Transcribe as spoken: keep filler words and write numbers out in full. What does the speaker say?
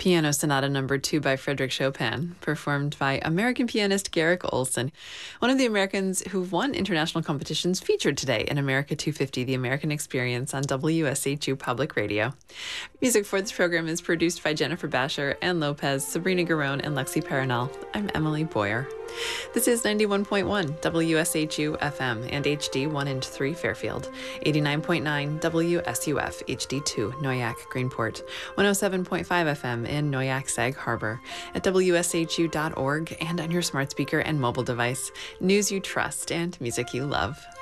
Piano Sonata Number two by Frédéric Chopin, performed by American pianist Garrick Olson, one of the Americans who've won international competitions, featured today in America two fifty, The American Experience on W S H U Public Radio. Music for this program is produced by Jennifer Basher, Ann Lopez, Sabrina Garone, and Lexi Paranal. I'm Emily Boyer. This is ninety-one point one W S H U F M and H D one and three Fairfield, eighty-nine point nine W S U F H D two Noyac Greenport, one oh seven point five F M in Noyac Sag Harbor, at W S H U dot org and on your smart speaker and mobile device. News you trust and music you love.